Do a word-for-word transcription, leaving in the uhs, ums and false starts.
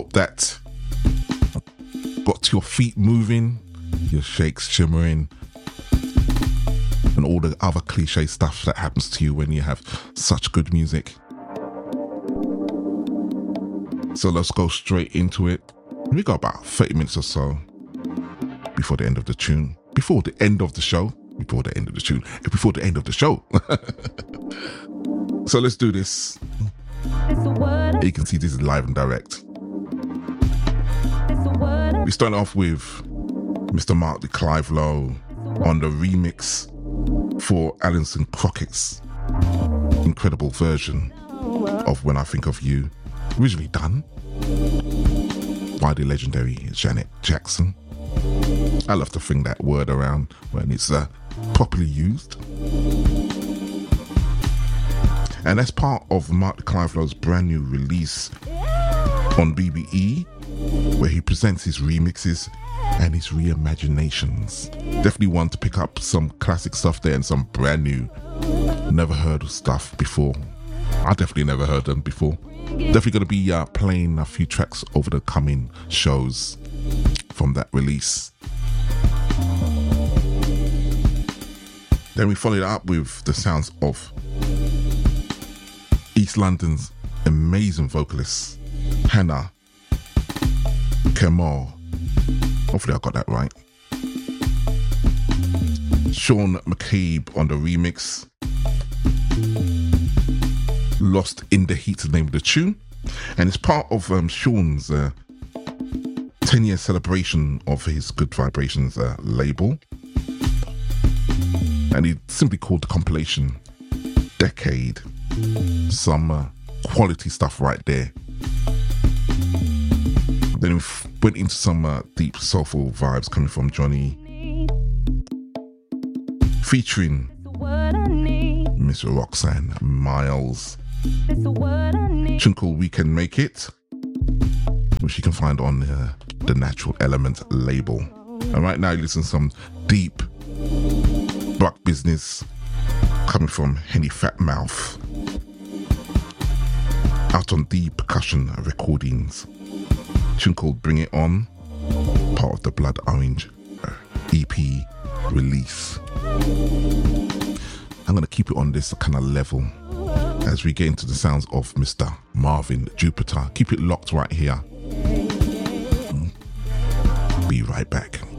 hope that got your feet moving, your shakes shimmering, and all the other cliche stuff that happens to you when you have such good music. So let's go straight into it. We got about thirty minutes or so before the end of the tune. Before the end of the show. Before the end of the tune. Before the end of the show. So let's do this. You can see this is live and direct. We start off with Mister Mark de Clive Lowe on the remix for Alison Crockett's incredible version of When I Think of You, originally done by the legendary Janet Jackson. I love to fling that word around when it's uh, properly used. And that's part of Mark de Clive Lowe's brand new release on B B E, where he presents his remixes and his reimaginations. Definitely one to pick up some classic stuff there and some brand new, never heard of stuff before. I definitely never heard them before. Definitely going to be uh, playing a few tracks over the coming shows from that release. Then we followed it up with the sounds of East London's amazing vocalist Hannah Kemore. Hopefully I got that right. Sean McCabe on the remix. Lost in the Heat is the name of the tune, and it's part of um, Sean's uh, ten year celebration of his Good Vibrations uh, label, and he simply called the compilation Decade. Some uh, quality stuff right there. Then we f- went into some uh, deep soulful vibes coming from Johnny, featuring Miss Roxanne Miles. Tune called We Can Make It, which you can find on uh, the Natural Element label. And right now you listen to some deep rock business coming from Henny Fatmouth, out on the Percussion Recordings. Tune called Bring It On, part of the Blood Orange E P release. I'm going to keep it on this kind of level as we get into the sounds of Mister Marvin Jupiter. Keep it locked right here. Be right back.